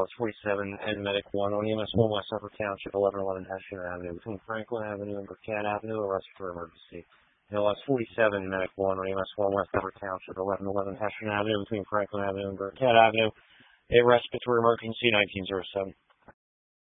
LS 47 and Medic 1 on EMS 1 West Upper Township, 1111 Hessian Avenue, between Franklin Avenue and Burkett Avenue, arrest for emergency. LS 47 Medic 1 on EMS 1 West Upper Township, 1111 Hessian Avenue, between Franklin Avenue and Burkett Avenue, a respiratory emergency, 1907.